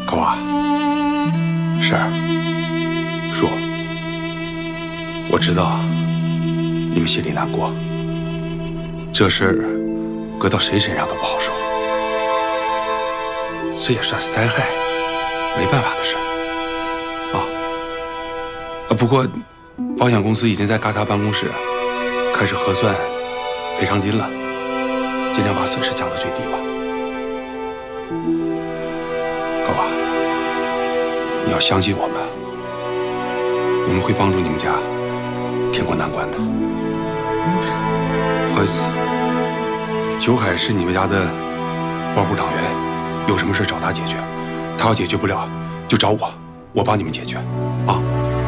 高娃，婶儿，叔，我知道你们心里难过，这事儿搁到谁身上都不好说，这也算灾害，没办法的事儿。不过保险公司已经在嘎达办公室开始核算赔偿金了，尽量把损失降到最低吧。高娃，你要相信我们会帮助你们家挺过难关的。九海是你们家的保护党员，有什么事找他解决，他要解决不了就找我，我帮你们解决啊。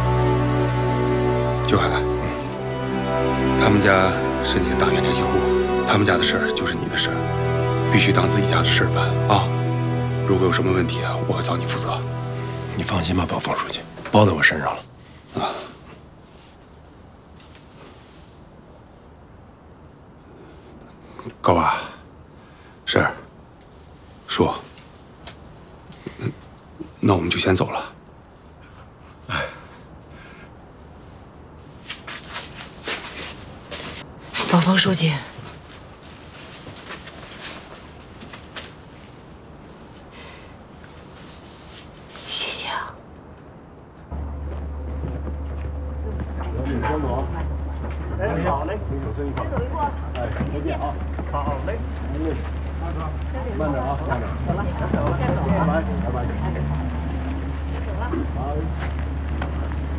九海，他们家是你的党员联系户，他们家的事儿就是你的事儿，必须当自己家的事儿办啊。如果有什么问题，我会找你负责。 你放心吧，包方书记，包在我身上了。 啊。高娃，婶儿，叔，那我们就先走了。 包方书记，谢谢啊。 哎，好嘞，手伸一块，哎，再见啊，好嘞，慢点啊，慢点，走了，走了，拜拜，拜拜，走了，好。